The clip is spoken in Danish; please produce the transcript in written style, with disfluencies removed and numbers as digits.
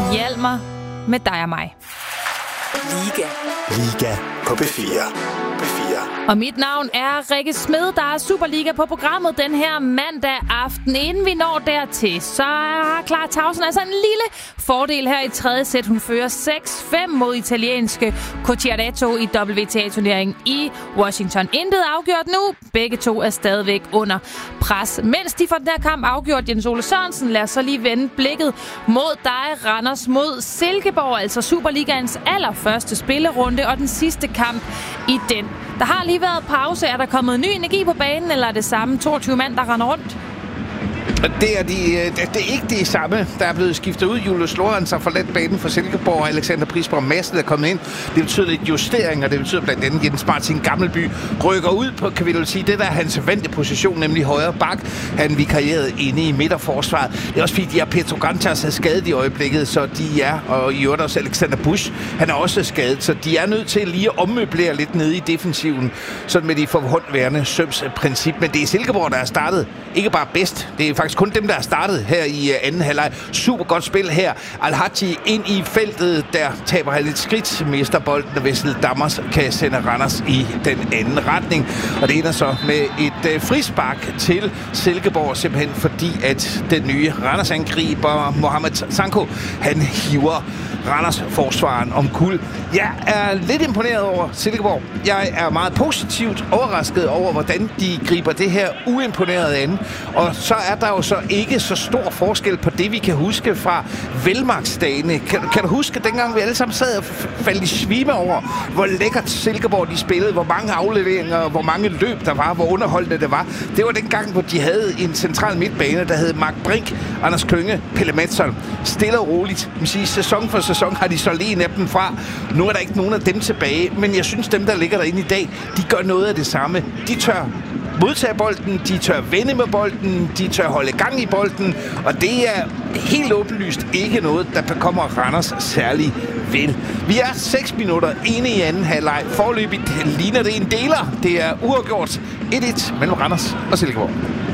Hjalmar med dig og mig. Liga på B4. Og mit navn er Rikke Smed. Der er Superliga på programmet den her mandag aften. Inden vi når dertil, så har Clara Tauson altså en lille fordel her i tredje sæt. Hun fører 6-5 mod italienske Cucciaretto i WTA-turneringen i Washington. Intet afgjort nu. Begge to er stadigvæk under pres. Mens de får den her kamp afgjort, Jens Ole Sørensen, lad os så lige vende blikket mod dig, Randers mod Silkeborg. Altså Superligaens allerførste spillerunde og den sidste kamp i den. Der har lige været pause. Er der kommet ny energi på banen, eller er det samme 22 mand, der render rundt? Det er ikke det samme, der er blevet skiftet ud. Julius Lorenz har forladt banen for Silkeborg, og Alexander Prisborg Madsen er kommet ind. Det betyder lidt justering, og det betyder blandt andet Jens Martin Gammelby rykker ud på, kan vi jo sige, det der er hans vante position, nemlig højre bak. Han vikarierede inde i midterforsvaret. Det er også fordi, de har Petro Gantas er skadet i øjeblikket, så de er, og i øvrigt også Alexander Busch, han er også skadet, så de er nødt til lige at ommøblere lidt nede i defensiven, sådan med de forhåndværende Søms princip. Men det er Silkeborg, der er startet ikke bare bedst, det er faktisk kun dem, der er startet her i anden halvleg. Super godt spil her. Al-Haji ind i feltet, der taber han et skridt, mister bolden, og Vessel Dammers kan sende Randers i den anden retning. Og det ender så med et frispark til Silkeborg, simpelthen fordi, at den nye Randers-angriber, Mohamed Sanko, han hiver Randers forsvaren om kul. Jeg er lidt imponeret over Silkeborg. Jeg er meget positivt overrasket over, hvordan de griber det her uimponeret an. Og så er der jo så ikke så stor forskel på det, vi kan huske fra velmagtsdagene. Kan du huske, dengang vi alle sammen sad og faldt i svime over, hvor lækkert Silkeborg de spillede, hvor mange afleveringer, hvor mange løb der var, hvor underholdende det var. Det var dengang, hvor de havde en central midtbane, der hed Mark Brink, Anders Klynge, Pelle Madsson. Stille og roligt. Man siger, sæson for sæson har de solgt en af dem fra. Nu er der ikke nogen af dem tilbage, men jeg synes, dem, der ligger derinde i dag, de gør noget af det samme. De tør modtage bolden, de tør vende med bolden, de tør holde gang i bolden, og det er helt åbenlyst ikke noget, der kommer Randers særlig vel. Vi er 6 minutter inde i anden halvleg. Foreløbigt ligner det en deler. Det er uafgjort 1-1 mellem Randers og Silkeborg.